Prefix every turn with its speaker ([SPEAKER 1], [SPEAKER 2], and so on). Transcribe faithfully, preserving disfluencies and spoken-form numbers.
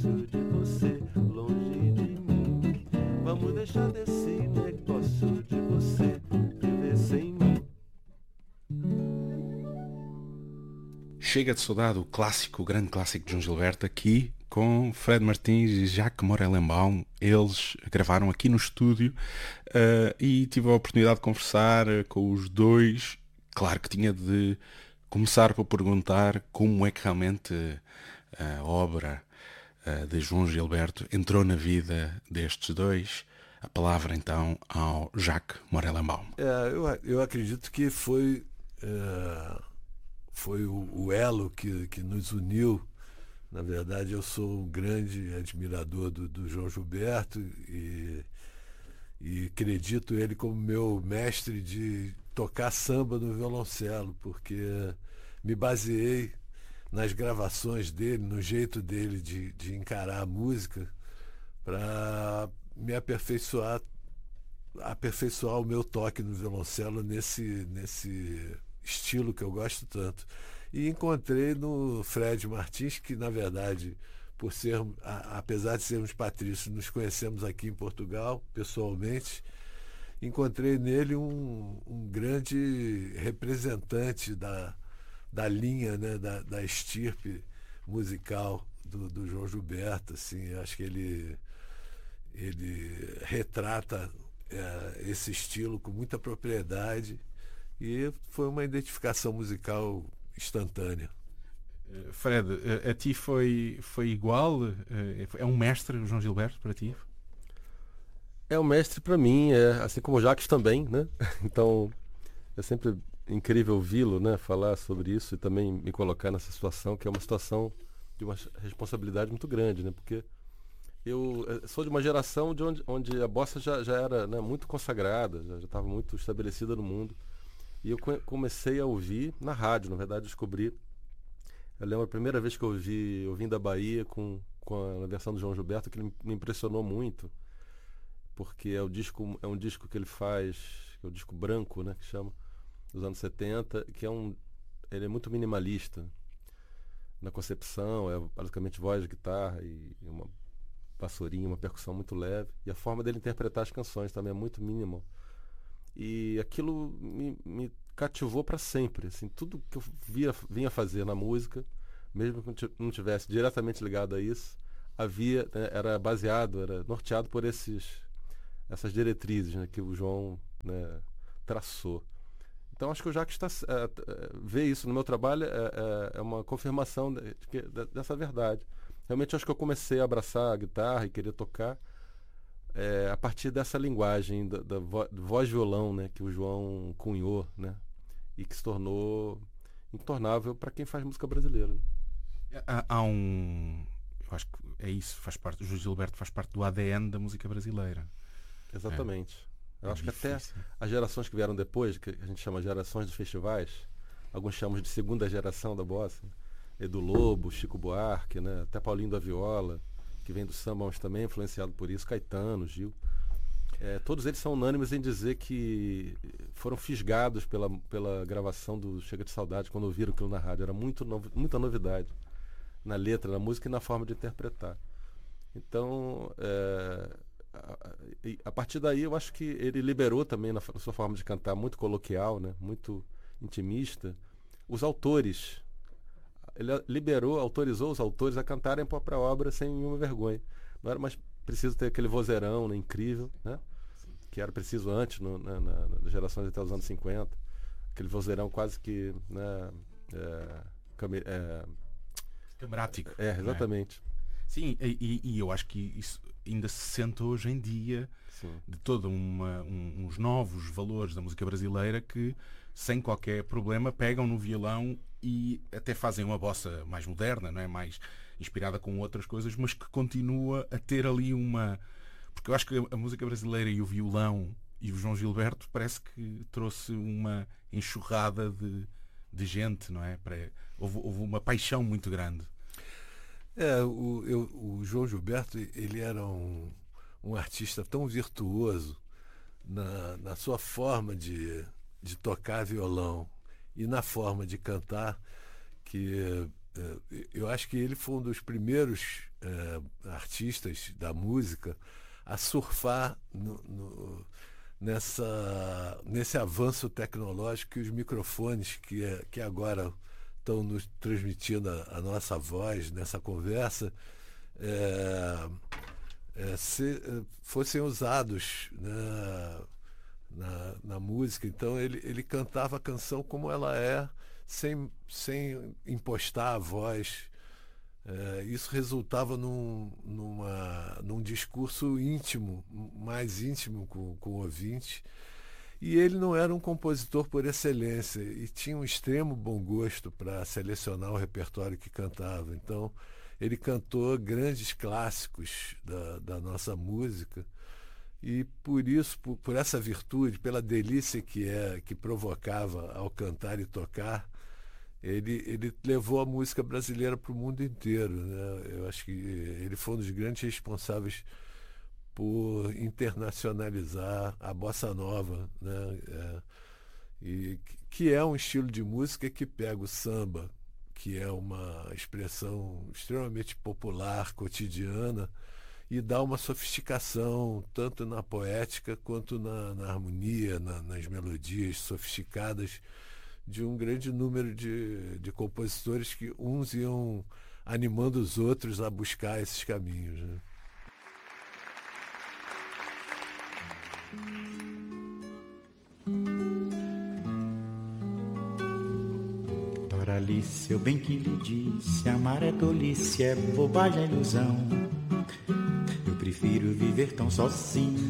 [SPEAKER 1] negócio de você longe de mim. Vamos deixar desse negócio de você viver sem mim.
[SPEAKER 2] Chega de Saudade, o clássico, o grande clássico de João Gilberto, aqui com Fred Martins e Jacques Morelenbaum. Eles gravaram aqui no estúdio uh, e tive a oportunidade de conversar com os dois. Claro que tinha de começar por perguntar como é que realmente a obra uh, de João Gilberto entrou na vida destes dois. A palavra então ao Jacques Morelenbaum.
[SPEAKER 3] É, eu, eu acredito que foi, é, foi o, o elo que, que nos uniu. Na verdade, eu sou um grande admirador do, do João Gilberto e, e acredito ele como meu mestre de tocar samba no violoncelo, porque me baseei nas gravações dele, no jeito dele de, de encarar a música, para me aperfeiçoar, aperfeiçoar o meu toque no violoncelo nesse, nesse estilo que eu gosto tanto. E encontrei no Fred Martins, que na verdade, por ser, a, apesar de sermos patrícios, nos conhecemos aqui em Portugal, pessoalmente, encontrei nele um, um grande representante da, da linha, né, da, da estirpe musical do, do João Gilberto. Assim, acho que ele, ele retrata é, esse estilo com muita propriedade e foi uma identificação musical instantânea.
[SPEAKER 2] Fred, a, a ti foi, foi igual? É um mestre o João Gilberto para ti?
[SPEAKER 4] É um mestre para mim, é, assim como o Jacques também, né? Então é sempre incrível ouvi-lo, né, falar sobre isso e também me colocar nessa situação, que é uma situação de uma responsabilidade muito grande, né? Porque eu sou de uma geração de onde, onde a bossa já, já era, né, muito consagrada, já estava muito estabelecida no mundo. E eu comecei a ouvir na rádio, na verdade descobri. Eu lembro a primeira vez que eu ouvi, eu vim da Bahia com, com a versão do João Gilberto, que ele me impressionou muito, porque é, o disco, é um disco que ele faz, que é o disco branco, né, que chama, dos anos setenta, que é um, ele é muito minimalista na concepção, é basicamente voz, guitarra e uma vassourinha, uma percussão muito leve, e a forma dele interpretar as canções também é muito minimal. E aquilo me, me cativou para sempre. Assim, tudo que eu via, vinha fazer na música, mesmo que não tivesse diretamente ligado a isso, havia, né, era baseado, era norteado por esses, essas diretrizes, né, que o João, né, traçou. Então acho que o Jacques está, é, vê isso no meu trabalho, é, é, é uma confirmação de, de, de, dessa verdade. Realmente acho que eu comecei a abraçar a guitarra e querer tocar É, a partir dessa linguagem da, da vo, voz-violão, né, que o João cunhou, né, e que se tornou intornável para quem faz música brasileira. Né?
[SPEAKER 2] Há, há um... Eu acho que é isso, faz parte, o João Gilberto faz parte do A D N da música brasileira.
[SPEAKER 4] Exatamente. É. Eu
[SPEAKER 2] É
[SPEAKER 4] acho
[SPEAKER 2] difícil.
[SPEAKER 4] Que até as gerações que vieram depois, que a gente chama gerações dos festivais, alguns chamam de segunda geração da bossa, Edu Lobo, Chico Buarque, né, até Paulinho da Viola, que vem do samba, mas também é influenciado por isso, Caetano, Gil. É, todos eles são unânimes em dizer que foram fisgados pela, pela gravação do Chega de Saudade, quando ouviram aquilo na rádio. Era muito novo, muita novidade na letra, na música e na forma de interpretar. Então, é, a, a partir daí, eu acho que ele liberou também, na, na sua forma de cantar, muito coloquial, né, muito intimista, os autores. Ele liberou, autorizou os autores a cantarem a própria obra sem nenhuma vergonha. Não era mais preciso ter aquele vozeirão, né, incrível, né, que era preciso antes, no, na, na, nas gerações até os anos cinquenta. Aquele vozeirão quase que... Né, é, cam- é,
[SPEAKER 2] Camarático.
[SPEAKER 4] É, exatamente.
[SPEAKER 2] É? Sim, e, e eu acho que isso ainda se sente hoje em dia. Sim. De todos uma, um, uns novos valores da música brasileira que, sem qualquer problema, pegam no violão e até fazem uma bossa mais moderna, não é? Mais inspirada com outras coisas, mas que continua a ter ali uma... Porque eu acho que a música brasileira e o violão e o João Gilberto parece que trouxe uma enxurrada de, de gente, não é? Para... Houve, houve uma paixão muito grande.
[SPEAKER 3] É, o, eu, o João Gilberto, ele era um, um artista tão virtuoso na, na sua forma de, de tocar violão e na forma de cantar, que eu acho que ele foi um dos primeiros é, artistas da música a surfar no, no, nessa, nesse avanço tecnológico que os microfones que, é, que agora estão nos transmitindo a, a nossa voz nessa conversa é, é, se, fossem usados, né, na, na música. Então ele, ele cantava a canção como ela é, sem, sem impostar a voz. É, isso resultava num, numa, num discurso íntimo, mais íntimo com, com o ouvinte. E ele não era um compositor por excelência e tinha um extremo bom gosto para selecionar o repertório que cantava. Então, ele cantou grandes clássicos da, da nossa música e por isso, por, por essa virtude, pela delícia que é, que provocava ao cantar e tocar, ele, ele levou a música brasileira para o mundo inteiro, né? Eu acho que ele foi um dos grandes responsáveis por internacionalizar a bossa nova, né? É, e que é um estilo de música que pega o samba, que é uma expressão extremamente popular, cotidiana, e dá uma sofisticação tanto na poética quanto na, na harmonia, na, nas melodias sofisticadas de um grande número de, de compositores que uns iam animando os outros a buscar esses caminhos, né?
[SPEAKER 5] Doralice, eu bem que lhe disse, amar é tolice, é bobagem, é ilusão. Eu prefiro viver tão sozinho